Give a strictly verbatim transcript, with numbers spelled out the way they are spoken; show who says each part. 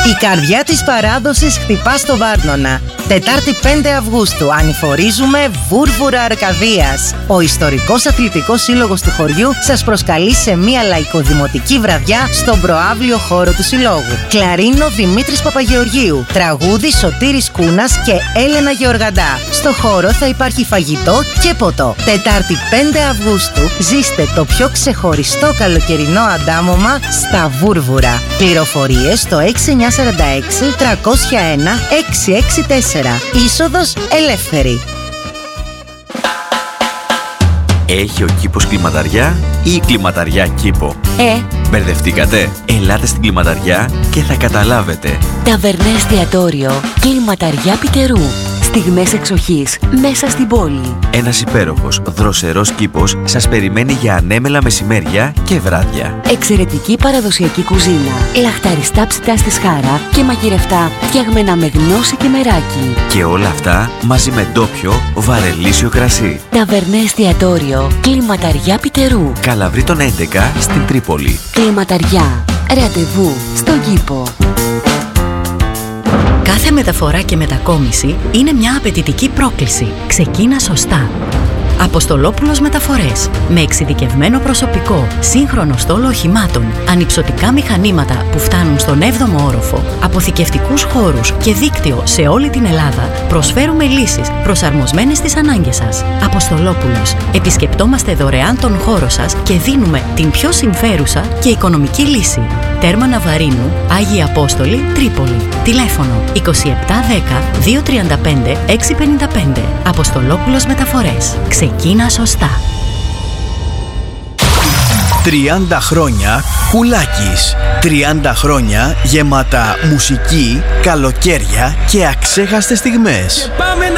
Speaker 1: Η καρδιά της παράδοσης χτυπά στο Βάρνονα. Τετάρτη πέντε Αυγούστου ανηφορίζουμε Βούρβουρα Αρκαδίας. Ο ιστορικός αθλητικός σύλλογος του χωριού σας προσκαλεί σε μια λαϊκοδημοτική βραδιά στον προαύλιο χώρο του συλλόγου. Κλαρίνο Δημήτρης Παπαγεωργίου, τραγούδι Σωτήρης Κούνας και Έλενα Γεωργαντά. Στο χώρο θα υπάρχει φαγητό και ποτό. Τετάρτη πέντε Αυγούστου ζήστε το πιο ξεχωριστό καλοκαιρινό αντάμωμα στα Βούρβουρα. Πληροφορίες στο έξι εννιά τέσσερα έξι τρία μηδέν ένα έξι έξι τέσσερα. Είσοδος ελεύθερη.
Speaker 2: Έχει ο κήπος κλιματαριά ή η κλιματαριά κήπο?
Speaker 3: Ε,
Speaker 2: Μπερδευτήκατε? Ελάτε στην κλιματαριά και θα καταλάβετε.
Speaker 3: ταβερνέ εστιατόριο, κλιματαριά Πιτερού. Στιγμές εξοχής μέσα στην πόλη.
Speaker 2: Ένας υπέροχος, δροσερός κήπος σας περιμένει για ανέμελα μεσημέρια και βράδια.
Speaker 3: Εξαιρετική παραδοσιακή κουζίνα, λαχταριστά ψητά στη σχάρα και μαγειρευτά φτιαγμένα με γνώση και μεράκι.
Speaker 2: Και όλα αυτά μαζί με ντόπιο βαρελίσιο κρασί.
Speaker 3: Ταβερνέ εστιατόριο, κλιματαριά Πιτερού.
Speaker 2: Καλαβρίτων έντεκα στην Τρίπολη.
Speaker 3: Κλιματαριά, ραντεβού στον κήπο.
Speaker 4: Κάθε μεταφορά και μετακόμιση είναι μια απαιτητική πρόκληση. Ξεκίνα σωστά. Αποστολόπουλος Μεταφορές. Με εξειδικευμένο προσωπικό, σύγχρονο στόλο οχημάτων, ανυψωτικά μηχανήματα που φτάνουν στον έβδομο όροφο, αποθηκευτικούς χώρους και δίκτυο σε όλη την Ελλάδα, προσφέρουμε λύσεις προσαρμοσμένες στις ανάγκες σας. Αποστολόπουλος. Επισκεπτόμαστε δωρεάν τον χώρο σας και δίνουμε την πιο συμφέρουσα και οικονομική λύση. Τέρμα Ναβαρίνου, Άγιοι Απόστολοι, Τρίπολη. Τηλέφωνο είκοσι επτά δέκα δύο τριάντα πέντε έξι πενήντα πέντε. Αποστολόπουλος Μεταφορές. Ξεκίνα σωστά.
Speaker 5: τριάντα χρόνια Κουλάκης. τριάντα χρόνια γεμάτα μουσική, καλοκαίρια και αξέχαστες στιγμές.